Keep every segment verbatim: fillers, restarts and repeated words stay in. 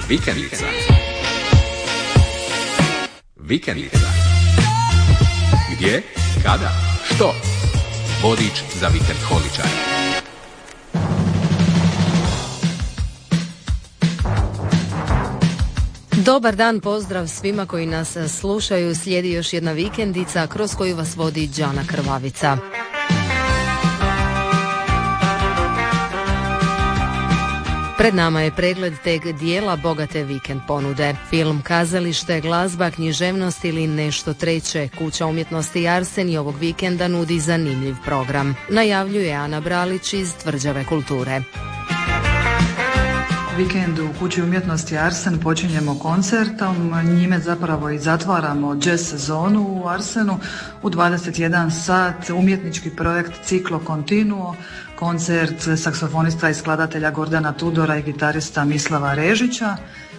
Vikendica. Vikendica. Gdje, kada, što? Vodič za vikend holičare. Dobar dan, pozdrav svima koji nas slušaju. Slijedi još jedna vikendica kroz koju vas vodi Đana Krvavica. Pred nama je pregled teg dijela bogate vikend ponude. Film, kazalište, glazba, književnost ili nešto treće. Kuća umjetnosti Arsen i ovog vikenda nudi zanimljiv program. Najavljuje Ana Bralić iz Tvrđave kulture. Vikend u Kući umjetnosti Arsen počinjemo koncertom, njime zapravo i zatvaramo jazz sezonu u Arsenu. U dvadeset jedan sat umjetnički projekt Ciklo Continuo, koncert saksofonista i skladatelja Gordana Tudora i gitarista Mislava Režića.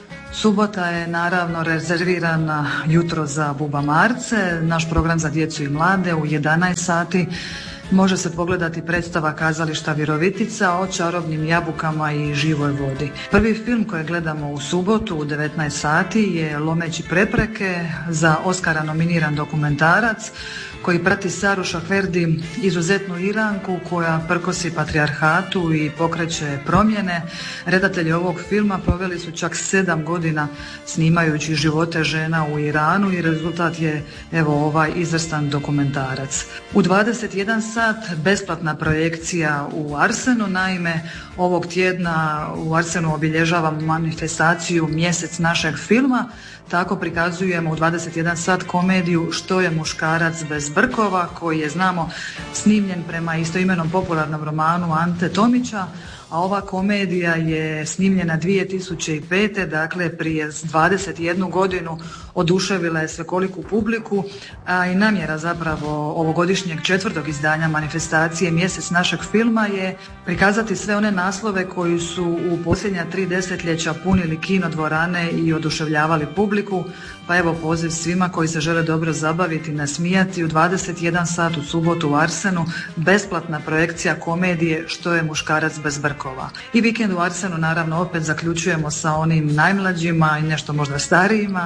Subota je naravno rezervirana jutro za bubamarce, naš program za djecu i mlade u jedanaest sati. Može se pogledati predstava kazališta Virovitica o čarobnim jabukama i živoj vodi. Prvi film koji gledamo u subotu u devetnaest sati je Lomeći prepreke, za Oskara nominiran dokumentarac koji prati Saru Šahverdi, izuzetnu Iranku koja prkosi patrijarhatu i pokreće promjene. Redatelji ovog filma proveli su čak sedam godina snimajući živote žena u Iranu i rezultat je evo ovaj izvrstan dokumentarac. U dvadeset jedan sat besplatna projekcija u Arsenu, naime ovog tjedna u Arsenu obilježavamo manifestaciju Mjesec našeg filma. Tako prikazujemo u dvadeset jedan sat komediju Što je muškarac bez brkova, koji je, znamo, snimljen prema istoimenom popularnom romanu Ante Tomića, a ova komedija je snimljena dvije tisuće pete. dakle prije dvadeset jednu godinu, oduševila je svekoliku publiku, a i namjera zapravo ovogodišnjeg četvrtog izdanja manifestacije Mjesec našeg filma je prikazati sve one naslove koji su u posljednja tri desetljeća punili kinodvorane i oduševljavali publiku, pa evo poziv svima koji se žele dobro zabaviti, nasmijati u dvadeset jedan sat u subotu u Arsenu, besplatna projekcija komedije Što je muškarac bez brkova. I vikend u Arsenu naravno opet zaključujemo sa onim najmlađima i nešto možda starijima.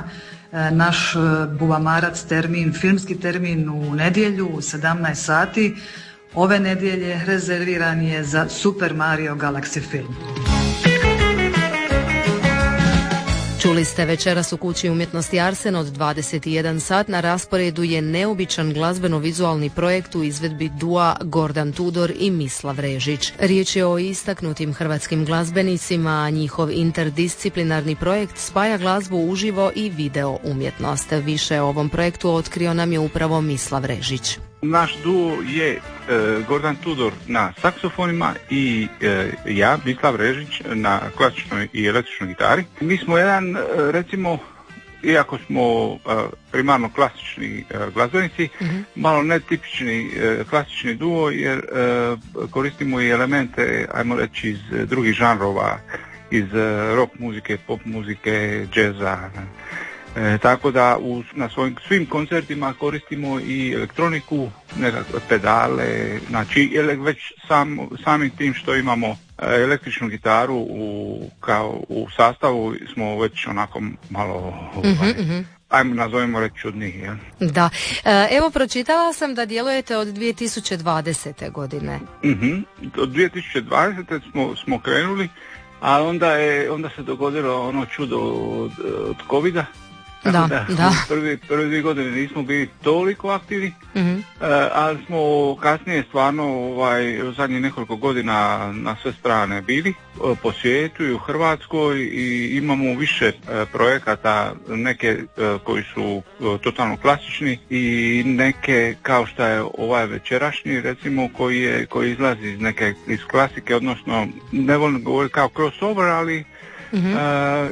Naš bubamarac termin, filmski termin u nedjelju u sedamnaest sati. Ove nedjelje rezerviran je za Super Mario Galaxy film. Čuli ste večeras u Kući umjetnosti Arsen od dvadeset jedan sat. Na rasporedu je neobičan glazbeno-vizualni projekt u izvedbi dua Gordan Tudor i Mislav Režić. Riječ je o istaknutim hrvatskim glazbenicima, a njihov interdisciplinarni projekt spaja glazbu uživo i video umjetnost. Više o ovom projektu otkrio nam je upravo Mislav Režić. Naš duo je e, Gordan Tudor na saksofonima i e, ja, Mislav Režić, na klasičnoj i električnoj gitari. Mi smo jedan, e, recimo, iako smo e, primarno klasični e, glazbenici, mm-hmm. malo netipični e, klasični duo, jer e, koristimo i elemente, ajmo reći, iz drugih žanrova, iz e, rock muzike, pop muzike, džeza. E, tako da u, na svojim svim koncertima koristimo i elektroniku, nekakve pedale, znači već sam, samim tim što imamo e, električnu gitaru u, kao u sastavu smo već onako malo, mm-hmm, mm-hmm. ajmo nazovemo reći čudniji. Ja? Da, e, evo pročitala sam da djelujete od dvije tisuće dvadesete godine. Mm-hmm. Od dvije tisuće dvadesete smo, smo krenuli, a onda, je, onda se dogodilo ono čudo od, od covida. Da, da, da. Prvi, prvi dvije godine nismo bili toliko aktivni, mm-hmm. uh, ali smo kasnije stvarno ovaj, u zadnjih nekoliko godina na sve strane bili uh, po svijetu i u Hrvatskoj i imamo više uh, projekata, neke uh, koji su uh, totalno klasični i neke kao što je ovaj večerašnji, recimo, koji, je, koji izlazi iz neke iz klasike, odnosno ne volim govoriti kao crossover, ali Mm-hmm. Uh,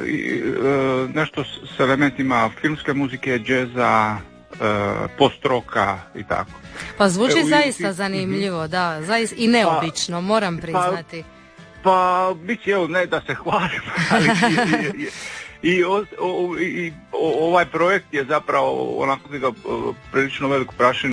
uh, nešto s elementima filmske muzike, džeza, uh, post-roka i tako. Pa zvuči e, zaista zanimljivo, mm-hmm. da, zaista i neobično, pa, moram priznati. Pa, pa bit će, evo, ne da se hvalim, ali i, i, i, o, o, i o, ovaj projekt je zapravo onako da prilično veliku prašinu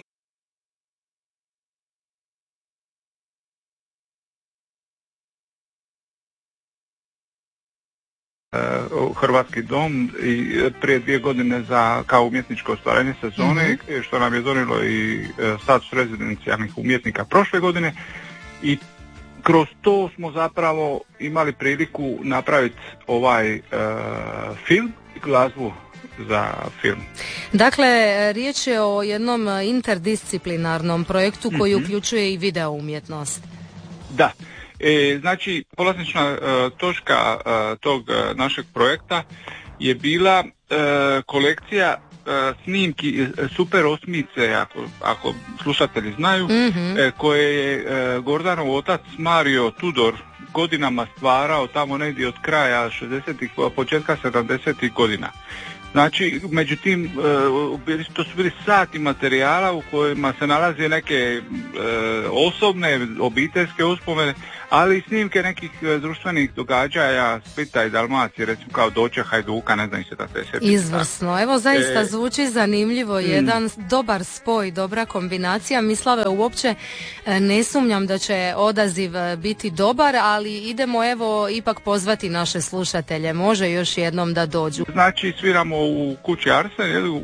Hrvatski dom i prije dvije godine za kao umjetničko ostvarenje sezone, mm-hmm. što nam je donijelo i status rezidencijalnih umjetnika prošle godine, i kroz to smo zapravo imali priliku napraviti ovaj uh, film i glazbu za film. Dakle, riječ je o jednom interdisciplinarnom projektu koji mm-hmm. uključuje i video umjetnost. Da. E, znači, polaznična e, točka e, tog e, našeg projekta je bila e, kolekcija e, snimki Super osmice, ako, ako slušatelji znaju, mm-hmm. e, koje je e, Gordanov otac Mario Tudor godinama stvarao tamo negdje od kraja šezdesetih, početka sedamdesetih godina. Znači, međutim, to su bili sati materijala u kojima se nalaze neke e, osobne, obiteljske uspomene, ali i snimke nekih društvenih događaja Splita i Dalmacije, recimo kao Doča Hajduka, ne znam se da se sjeti. Izvrsno, evo zaista e, zvuči zanimljivo, jedan mm. dobar spoj, dobra kombinacija. Mislave, uopće ne sumnjam da će odaziv biti dobar, ali idemo evo ipak pozvati naše slušatelje, može još jednom da dođu. Znači, sviramo u kući Arsen, u,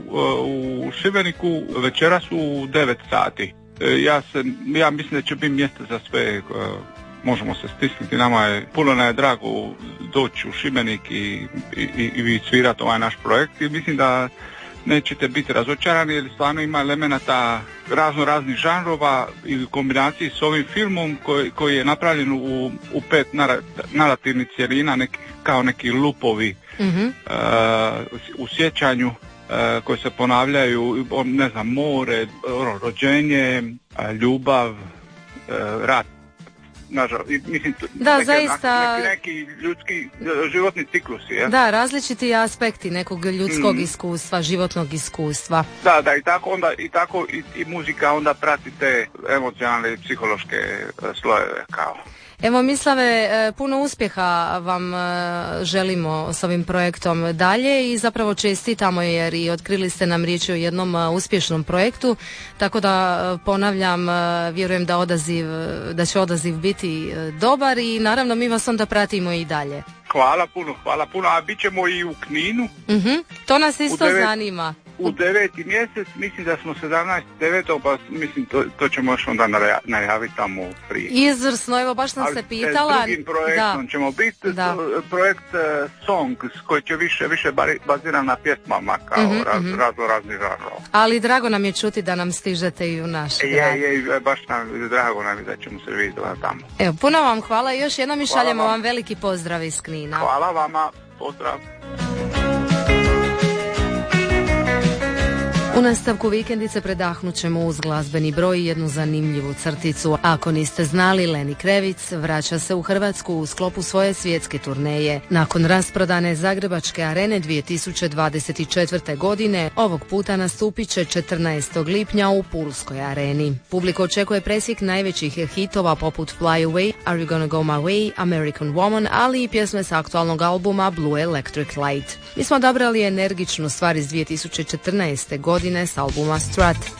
u Šibeniku, večeras u devet sati. E, ja, se, ja mislim da će biti mjesto za sve. Možemo se stisnuti, nama je puno nam je drago doći u Šibenik i, i, i svirati ovaj naš projekt, i mislim da nećete biti razočarani jer stvarno ima elemenata razno raznih žanrova i u kombinaciji s ovim filmom koji, koji je napravljen u, u pet narativnih cjelina, neki, kao neki lupovi mm-hmm. uh, u sjećanju uh, koji se ponavljaju, ne znam, more, rođenje, uh, ljubav, uh, rat. Nažal, mislim, da, neke, zaista, neki, neki ljudski životni ciklusi. Ja? Da, različiti aspekti nekog ljudskog mm. iskustva, životnog iskustva. Da, da, i tako onda i tako i, i muzika onda prati te emocionalne i psihološke slojeve kao. Evo, Mislave, puno uspjeha vam želimo s ovim projektom dalje i zapravo čestitamo jer i otkrili ste nam riječ o jednom uspješnom projektu, tako da ponavljam, vjerujem da odaziv, da će odaziv biti dobar i naravno mi vas onda pratimo i dalje. Hvala puno, hvala puno, a bit ćemo i u Kninu. Uh-huh. To nas isto devet... zanima. U deveti mjesec, mislim da smo sedamnaesti devetog pa mislim to, to ćemo još onda najaviti tamo prije. Izvrsno, evo baš sam ali se pitala. Ali s drugim projektom da. ćemo biti, da. projekt uh, Song, koji će više, više baziran na pjesmama kao mm-hmm, raz, mm-hmm. razno razni žanrova. Ali drago nam je čuti da nam stižete i u naš je, grad. Je, je, baš nam drago nam je da ćemo se vidjeti tamo. Evo, puno vam hvala i još jednom mi šaljemo vam. vam veliki pozdrav iz Knina. Hvala vama, pozdrav. U nastavku vikendice predahnut ćemo uz glazbeni broj jednu zanimljivu crticu. Ako niste znali, Lenny Kravitz vraća se u Hrvatsku u sklopu svoje svjetske turneje. Nakon rasprodane Zagrebačke arene dvije tisuće dvadeset četvrte. godine, ovog puta nastupit će četrnaestog lipnja u Pulskoj areni. Publiku očekuje presjek najvećih hitova poput Fly Away, Are You Gonna Go My Way, American Woman, ali i pjesme s aktualnog albuma Blue Electric Light. Mi smo odabrali energičnu stvar iz dvije tisuće četrnaeste. godine s albuma Strut.